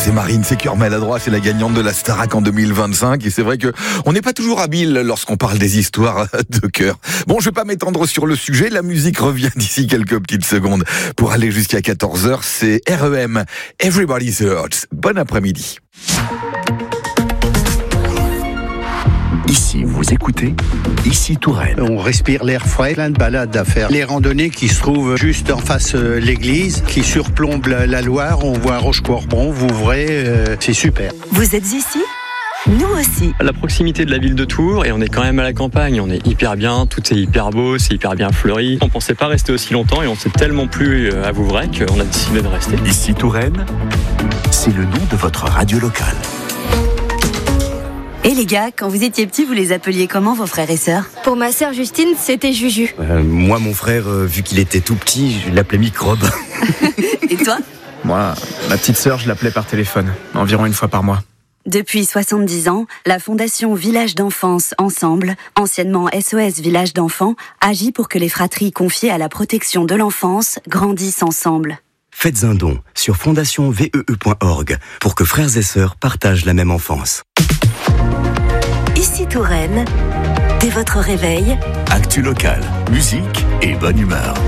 c'est Marine, c'est cœur maladroit, c'est la gagnante de la Starac en 2025. Et c'est vrai que on n'est pas toujours habile lorsqu'on parle des histoires de cœur. Bon, je vais pas m'étendre sur le sujet. La musique revient d'ici quelques petites secondes. Pour aller jusqu'à 14h, c'est REM, Everybody's Hurts. Bon après-midi. Ici, vous écoutez, ici Touraine. On respire l'air frais, plein de balades à faire. Les randonnées qui se trouvent juste en face de l'église, qui surplombent la Loire, on voit Rochecorbon, Vouvray, c'est super. Vous êtes ici ? Nous aussi. À la proximité de la ville de Tours, et on est quand même à la campagne, on est hyper bien, tout est hyper beau, c'est hyper bien fleuri. On pensait pas rester aussi longtemps et on s'est tellement plu à Vouvray qu'on a décidé de rester. Ici Touraine, c'est le nom de votre radio locale. Et les gars, quand vous étiez petits, vous les appeliez comment vos frères et sœurs ? Pour ma sœur Justine, c'était Juju. Moi, mon frère, vu qu'il était tout petit, je l'appelais Microbe. Et toi ? Moi, ma petite sœur, je l'appelais par téléphone, environ une fois par mois. Depuis 70 ans, la Fondation Village d'Enfance Ensemble, anciennement SOS Village d'Enfants, agit pour que les fratries confiées à la protection de l'enfance grandissent ensemble. Faites un don sur fondationvee.org pour que frères et sœurs partagent la même enfance. Ici Touraine, dès votre réveil, Actu locale, musique et bonne humeur.